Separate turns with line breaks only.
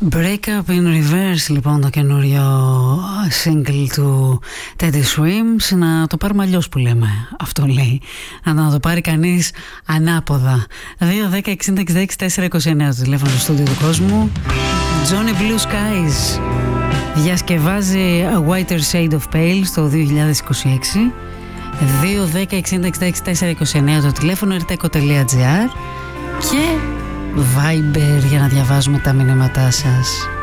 Break Up in Reverse, λοιπόν, το καινούριο single του Teddy Swims. Να το πάρουμε αλλιώς που λέμε, αυτό λέει. Να το πάρει κανείς ανάποδα. 2-10-60-66-429 το τηλέφωνο του στούντιο του κόσμου. Johnny Blue Skies διασκευάζει A Whiter Shade of Pale στο 2026. 2-10-60-66-429 το τηλέφωνο, rteco.gr και Viber για να διαβάζουμε τα μηνύματά σας.